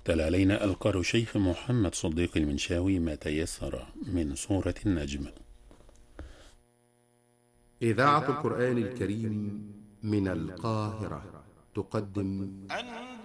تلا علينا القارئ شيخ محمد صديق المنشاوي ما تيسر من سورة النجم. إذاعة القرآن الكريم من القاهرة تقدم